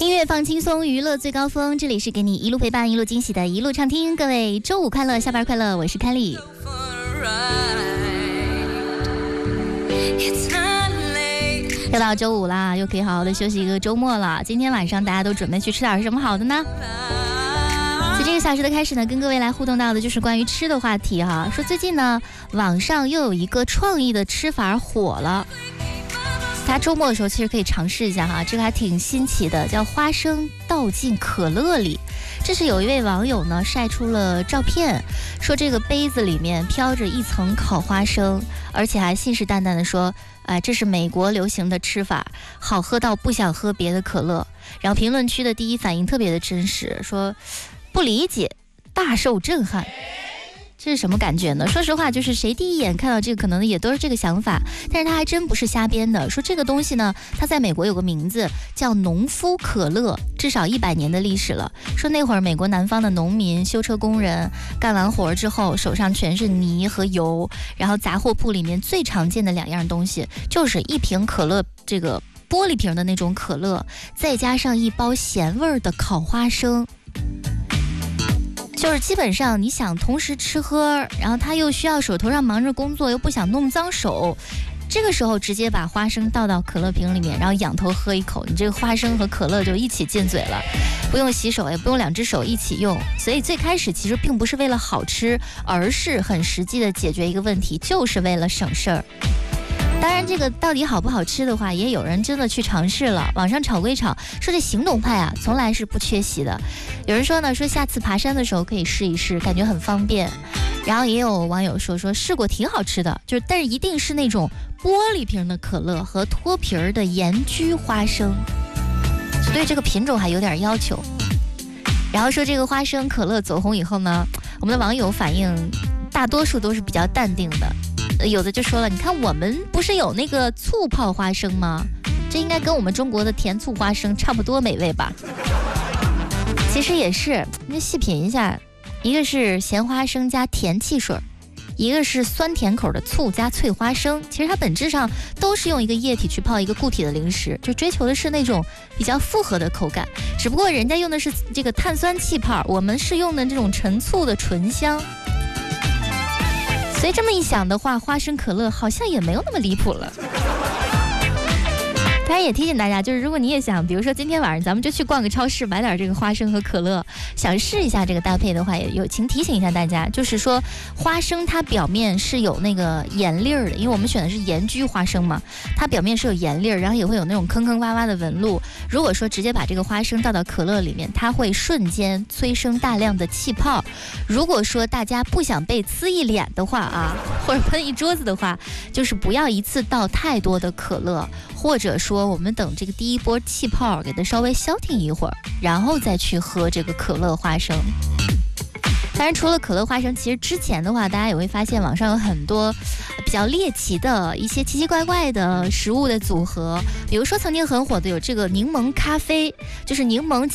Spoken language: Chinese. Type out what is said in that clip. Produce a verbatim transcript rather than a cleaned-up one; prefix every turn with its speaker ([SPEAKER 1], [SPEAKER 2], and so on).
[SPEAKER 1] 音乐放轻松，娱乐最高峰，这里是给你一路陪伴一路惊喜的一路畅听。各位周五快乐，下班快乐，我是凯莉。又到周五啦，又可以好好的休息一个周末了。今天晚上大家都准备去吃点什么好的呢？在这个小时的开始呢，跟各位来互动到的就是关于吃的话题哈。说最近呢，网上又有一个创意的吃法火了，大家周末的时候其实可以尝试一下哈，这个还挺新奇的，叫花生倒进可乐里。这是有一位网友呢晒出了照片，说这个杯子里面飘着一层烤花生，而且还信誓旦旦的说，哎、呃，这是美国流行的吃法，好喝到不想喝别的可乐。然后评论区的第一反应特别的真实，说不理解，大受震撼。这是什么感觉呢？说实话，就是谁第一眼看到这个可能也都是这个想法，但是他还真不是瞎编的。说这个东西呢，它在美国有个名字叫农夫可乐，至少一百年的历史了。说那会儿美国南方的农民、修车工人干完活之后，手上全是泥和油，然后杂货铺里面最常见的两样东西就是一瓶可乐，这个玻璃瓶的那种可乐，再加上一包咸味的烤花生。就是基本上你想同时吃喝，然后他又需要手头上忙着工作，又不想弄脏手，这个时候直接把花生倒到可乐瓶里面，然后仰头喝一口，你这个花生和可乐就一起进嘴了，不用洗手，也不用两只手一起用。所以最开始其实并不是为了好吃，而是很实际的解决一个问题，就是为了省事儿。当然这个到底好不好吃的话，也有人真的去尝试了，网上炒归炒，说这行动派啊从来是不缺席的。有人说呢，说下次爬山的时候可以试一试，感觉很方便。然后也有网友说说试过挺好吃的，就是但是一定是那种玻璃瓶的可乐和脱皮儿的盐焗花生，就对这个品种还有点要求。然后说这个花生可乐走红以后呢，我们的网友反应大多数都是比较淡定的。有的就说了，你看我们不是有那个醋泡花生吗？这应该跟我们中国的甜醋花生差不多美味吧？其实也是，你细品一下，一个是咸花生加甜汽水，一个是酸甜口的醋加脆花生，其实它本质上都是用一个液体去泡一个固体的零食，就追求的是那种比较复合的口感，只不过人家用的是这个碳酸气泡，我们是用的这种陈醋的醇香。所以这么一想的话，花生可乐好像也没有那么离谱了。当然也提醒大家，就是如果你也想，比如说今天晚上咱们就去逛个超市，买点这个花生和可乐，想试一下这个搭配的话，也有请提醒一下大家，就是说花生它表面是有那个盐粒儿的，因为我们选的是盐焗花生嘛，它表面是有盐粒儿，然后也会有那种坑坑洼洼的纹路。如果说直接把这个花生倒到可乐里面，它会瞬间催生大量的气泡。如果说大家不想被呲一脸的话啊，或者喷一桌子的话，就是不要一次倒太多的可乐，或者说我们等这个第一波气泡给它稍微消停一会儿，然后再去喝这个可乐花生。当然除了可乐花生，其实之前的话大家也会发现网上有很多比较猎奇的一些奇奇怪怪的食物的组合，比如说曾经很火的有这个柠檬咖啡，就是柠檬